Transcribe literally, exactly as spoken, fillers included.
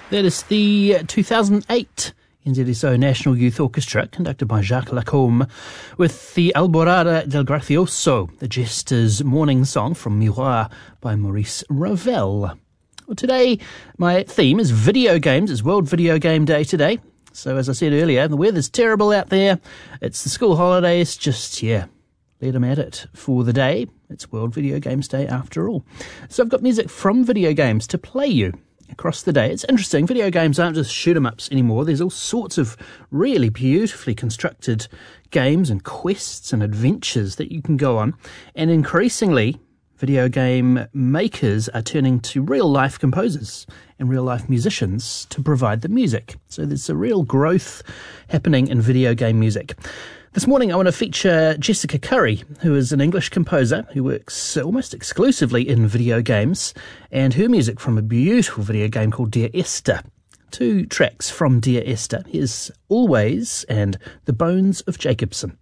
That is the two thousand eight N Z S O National Youth Orchestra, conducted by Jacques Lacombe, with the Alborada del Gracioso, the Jester's Morning Song from Miroir by Maurice Ravel. Well, today, my theme is video games. It's World Video Game Day today. So as I said earlier, the weather's terrible out there. It's the school holidays. Just, yeah, let them at it for the day. It's World Video Games Day after all. So I've got music from video games to play you across the day. It's interesting, video games aren't just shoot-em-ups anymore. There's all sorts of really beautifully constructed games and quests and adventures that you can go on. And increasingly, video game makers are turning to real-life composers and real-life musicians to provide the music. So there's a real growth happening in video game music. This morning I want to feature Jessica Curry, who is an English composer who works almost exclusively in video games, and her music from a beautiful video game called Dear Esther. Two tracks from Dear Esther. Here's Always and The Bones of Jacobson.